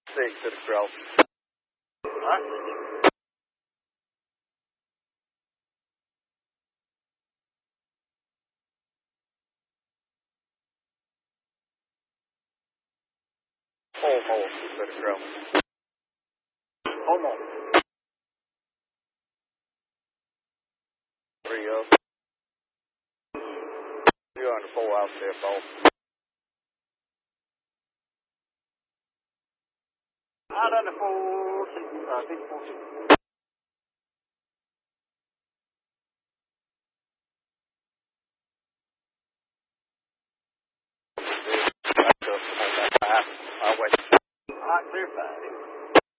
6 to the cross. Alright. Four more to the cross. 4 more. 3 up. 204 out there, ball. Out under 460, big 460. Back up on that 5. I'll wait. Alright, clear 5.